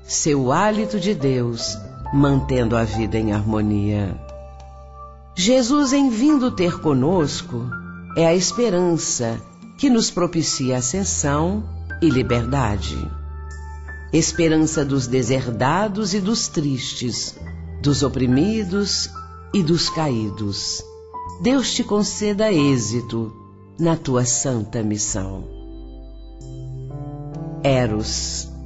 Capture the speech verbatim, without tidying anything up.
seu hálito de Deus, mantendo a vida em harmonia. Jesus, em vindo ter conosco, é a esperança que nos propicia ascensão e liberdade. Esperança dos deserdados e dos tristes, dos oprimidos e dos caídos. Deus te conceda êxito na tua santa missão. Eros.